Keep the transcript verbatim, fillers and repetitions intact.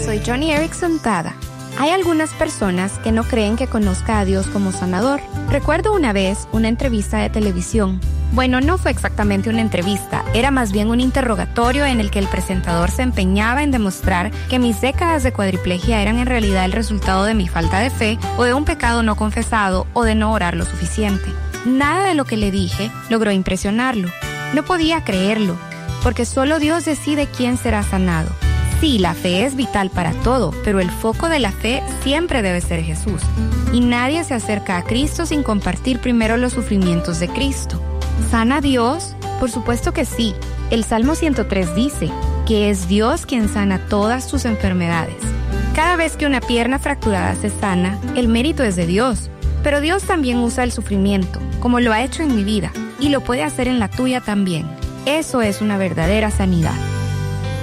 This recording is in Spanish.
soy Joni Eareckson Tada. Hay algunas personas que no creen que conozca a Dios como sanador. Recuerdo una vez una entrevista de televisión. Bueno, no fue exactamente una entrevista, era más bien un interrogatorio en el que el presentador se empeñaba en demostrar que mis décadas de cuadriplegia eran en realidad el resultado de mi falta de fe o de un pecado no confesado o de no orar lo suficiente. Nada de lo que le dije logró impresionarlo. No podía creerlo, porque solo Dios decide quién será sanado. Sí, la fe es vital para todo, pero el foco de la fe siempre debe ser Jesús. Y nadie se acerca a Cristo sin compartir primero los sufrimientos de Cristo. ¿Sana Dios? Por supuesto que sí. El Salmo ciento tres dice que es Dios quien sana todas tus enfermedades. Cada vez que una pierna fracturada se sana, el mérito es de Dios. Pero Dios también usa el sufrimiento, como lo ha hecho en mi vida, y lo puede hacer en la tuya también. Eso es una verdadera sanidad.